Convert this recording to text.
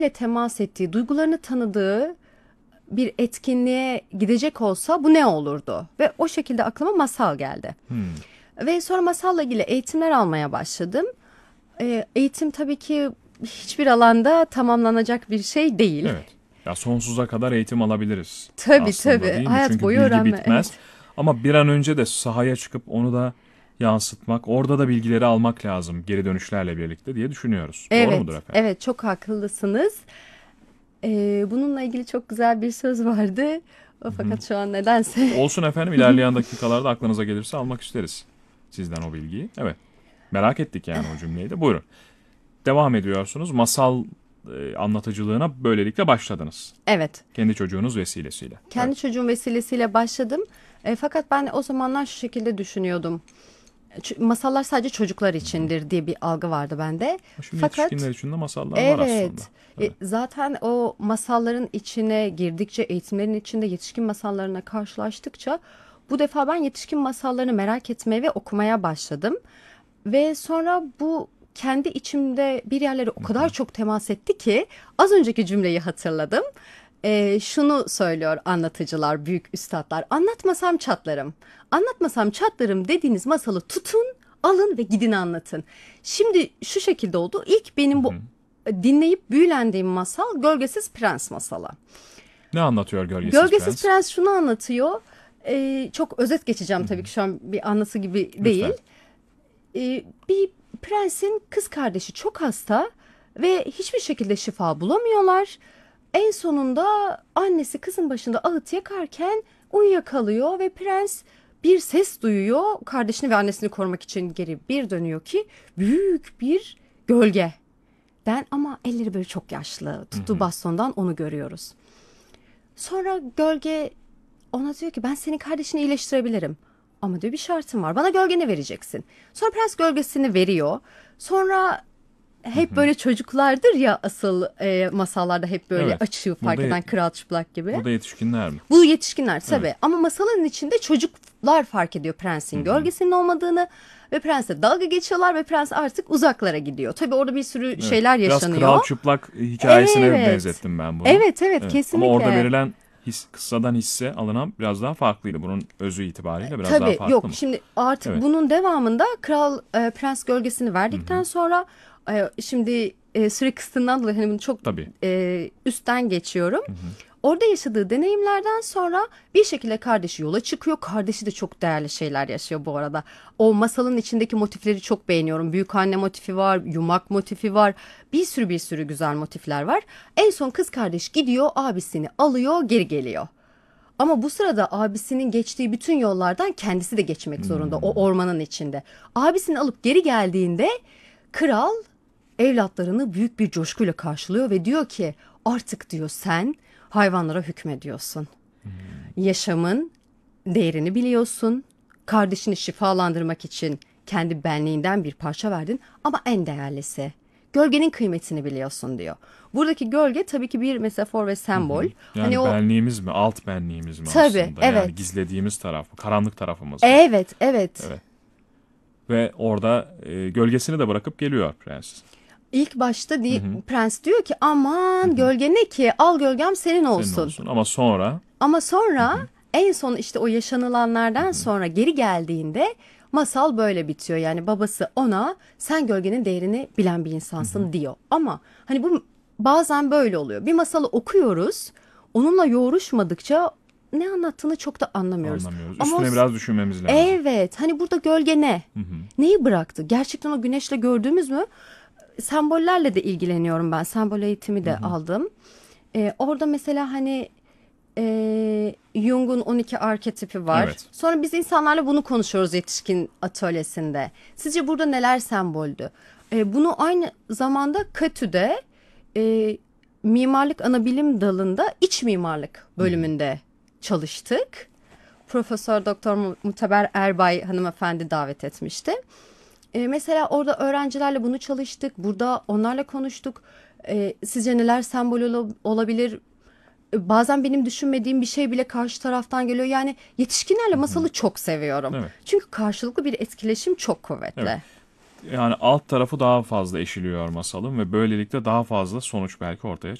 temas ettiği, duygularını tanıdığı bir etkinliğe gidecek olsa bu ne olurdu? Ve o şekilde aklıma masal geldi. Hmm, Ve sonra masalla ilgili eğitimler almaya başladım. Eğitim tabii ki hiçbir alanda tamamlanacak bir şey değil. evet. Ya sonsuza kadar eğitim alabiliriz Tabii aslında, tabii. değil mi? Hayat Çünkü boyu bilgi öğrenme. bitmez. Evet. Ama bir an önce de sahaya çıkıp onu da yansıtmak, orada da bilgileri almak lazım geri dönüşlerle birlikte diye düşünüyoruz. Doğru Evet, mudur efendim? evet çok haklısınız. Bununla ilgili çok güzel bir söz vardı. Fakat şu an nedense. Olsun efendim, ilerleyen dakikalarda aklınıza gelirse almak isteriz sizden o bilgiyi. Evet. Merak ettik yani o cümleyi de. Buyurun. Devam ediyorsunuz. Masal anlatıcılığına böylelikle başladınız. Evet, Kendi çocuğunuz vesilesiyle. Evet. kendi çocuğum vesilesiyle başladım. Fakat ben o zamanlar şu şekilde düşünüyordum. Masallar sadece çocuklar içindir diye bir algı vardı bende. Şimdi Fakat yetişkinler için de masallar var aslında. evet, Evet. zaten o masalların içine girdikçe, eğitimlerin içinde yetişkin masallarına karşılaştıkça bu defa ben yetişkin masallarını merak etmeye ve okumaya başladım. Ve sonra bu kendi içimde bir yerlere o kadar çok temas etti ki az önceki cümleyi hatırladım. Şunu söylüyor anlatıcılar, büyük üstatlar. Anlatmasam çatlarım. Anlatmasam çatlarım dediğiniz masalı tutun, alın ve gidin anlatın. Şimdi şu şekilde oldu. İlk benim bu dinleyip büyülendiğim masal Gölgesiz Prens masalı. Ne anlatıyor Gölgesiz Gölgesiz Prens? Prens şunu anlatıyor. Çok özet geçeceğim tabii ki şu an bir anlatı gibi değil. Lütfen. Bir prensin kız kardeşi çok hasta ve hiçbir şekilde şifa bulamıyorlar. En sonunda annesi kızın başında ağıt yakarken uyuyakalıyor ve prens bir ses duyuyor. Kardeşini ve annesini korumak için geri bir dönüyor ki büyük bir gölge. Ama elleri böyle çok yaşlı. Tuttuğu bastondan onu görüyoruz. Sonra gölge ona diyor ki ben senin kardeşini iyileştirebilirim. Ama diyor bir şartım var. Bana gölgeni vereceksin. Sonra prens gölgesini veriyor. Sonra hep böyle çocuklardır ya asıl masallarda hep böyle Evet. açığı fark Burada eden Kral Çıplak gibi. burada yetişkinler mi? Bu yetişkinler tabii. Evet. Ama masalın içinde çocuklar fark ediyor prensin gölgesinin olmadığını ve prensle dalga geçiyorlar ve prens artık uzaklara gidiyor. Tabii orada bir sürü Evet. şeyler Biraz yaşanıyor. Kral Çıplak hikayesine Evet. benzettim ben bunu. Evet evet Evet. Ama orada kesinlikle. verilen kıssadan hisse alınan biraz daha farklıydı. Bunun özü itibariyle biraz daha Tabii farklı yok mı? şimdi artık Evet. bunun devamında prens gölgesini verdikten sonra şimdi süre kısıtından dolayı hani bunu çok Tabii. üstten geçiyorum. Orada yaşadığı deneyimlerden sonra bir şekilde kardeşi yola çıkıyor. Kardeşi de çok değerli şeyler yaşıyor bu arada. O masalın içindeki motifleri çok beğeniyorum. Büyükanne motifi var, yumak motifi var. Bir sürü güzel motifler var. En son kız kardeş gidiyor, abisini alıyor, geri geliyor. Ama bu sırada abisinin geçtiği bütün yollardan kendisi de geçmek zorunda o ormanın içinde. Abisini alıp geri geldiğinde kral evlatlarını büyük bir coşkuyla karşılıyor ve diyor ki artık diyor sen hayvanlara hükmediyorsun. Yaşamın değerini biliyorsun. Kardeşini şifalandırmak için kendi benliğinden bir parça verdin ama en değerlisi gölgenin kıymetini biliyorsun diyor. Buradaki gölge tabii ki bir metafor ve sembol. Hani Yani o benliğimiz mi? Alt benliğimiz mi tabii aslında? Yani evet. gizlediğimiz taraf mı? Karanlık tarafımız mı? Evet, evet. Evet. Ve orada gölgesini de bırakıp geliyor prens. İlk başta prens diyor ki aman gölge ne ki al gölgem senin Senin olsun. olsun. Ama sonra Ama sonra en son işte o yaşanılanlardan sonra geri geldiğinde masal böyle bitiyor. Yani babası ona sen gölgenin değerini bilen bir insansın diyor. Ama hani bu bazen böyle oluyor. Bir masalı okuyoruz. Onunla yoğruşmadıkça ne anlattığını çok da anlamıyoruz. anlamıyoruz. Ama Üstüne biraz düşünmemiz lazım. evet hani burada gölge ne? Neyi bıraktı? Gerçekten o güneşle gördüğümüz mü? Sembollerle de ilgileniyorum ben. Sembol eğitimi de aldım. Orada mesela hani Jung'un 12 arketipi var. Evet. Sonra biz insanlarla bunu konuşuyoruz yetişkin atölyesinde. Sizce burada neler semboldü? Bunu aynı zamanda KATÜ'de mimarlık anabilim dalında iç mimarlık bölümünde çalıştık. Profesör Doktor Muteber Erbay hanımefendi davet etmişti. Mesela orada öğrencilerle bunu çalıştık. Burada onlarla konuştuk. Sizce neler sembol olabilir? Bazen benim düşünmediğim bir şey bile karşı taraftan geliyor. Yani yetişkinlerle masalı çok seviyorum. Evet. Çünkü karşılıklı bir etkileşim çok kuvvetli. Evet. Yani alt tarafı daha fazla eşiliyor masalın ve böylelikle daha fazla sonuç belki ortaya